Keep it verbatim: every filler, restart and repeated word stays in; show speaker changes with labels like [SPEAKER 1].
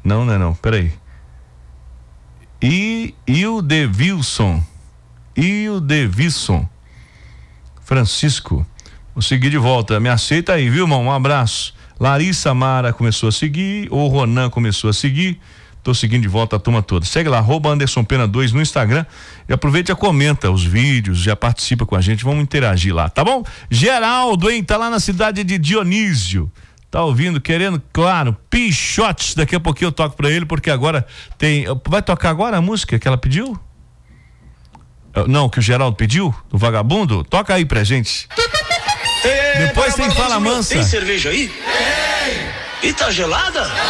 [SPEAKER 1] Não, não é não, peraí. E, e o Devilson. E o Devilson. Francisco. Vou seguir de volta. Me aceita aí, viu, irmão? Um abraço. Larissa Mara começou a seguir. O Ronan começou a seguir. Tô seguindo de volta a turma toda. Segue lá, arroba Anderson Pena dois no Instagram. E aproveita e comenta os vídeos, já participa com a gente. Vamos interagir lá, tá bom? Geraldo, hein? Tá lá na cidade de Dionísio. Tá ouvindo, querendo, claro, Pichotes. Daqui a pouquinho eu toco pra ele, porque agora tem. Vai tocar agora a música que ela pediu? Não, que o Geraldo pediu? Do Vagabundo? Toca aí pra gente.
[SPEAKER 2] Ei,
[SPEAKER 1] Depois tem Fala Mansa.
[SPEAKER 2] Tem cerveja aí? Tem. E tá gelada?